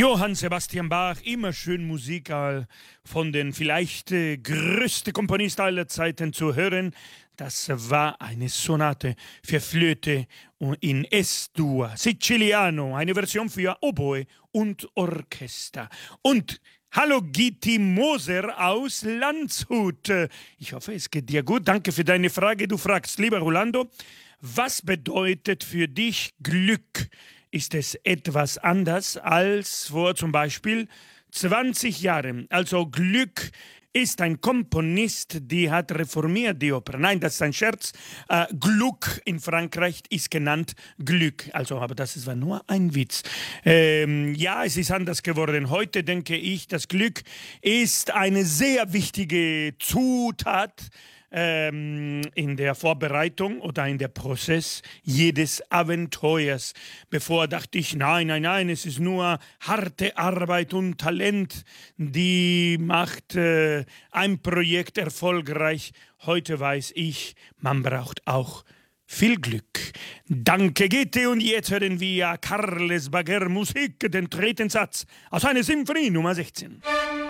Johann Sebastian Bach, immer schön Musik von den vielleicht größte Komponist aller Zeiten zu hören. Das war eine Sonate für Flöte in S-Dur, Siciliano, eine Version für Oboe und Orchester. Und hallo Gitti Moser aus Landshut. Ich hoffe, es geht dir gut. Danke für deine Frage. Du fragst, lieber Rolando, was bedeutet für dich Glück? Ist es etwas anders als vor zum Beispiel 20 Jahren? Also Glück ist ein Komponist, die hat reformiert die Oper. Nein, das ist ein Scherz. Gluck in Frankreich ist genannt Glück. Also, aber das war nur ein Witz. Ja, es ist anders geworden. Heute denke ich, das Glück ist eine sehr wichtige Zutat in der Vorbereitung oder in der Prozess jedes Abenteuers. Bevor dachte ich, nein, es ist nur harte Arbeit und Talent, die macht ein Projekt erfolgreich. Heute weiß ich, man braucht auch viel Glück. Danke, Gitte. Und jetzt hören wir Carles Baguer Musik, den dritten Satz aus einer Symphonie Nummer 16.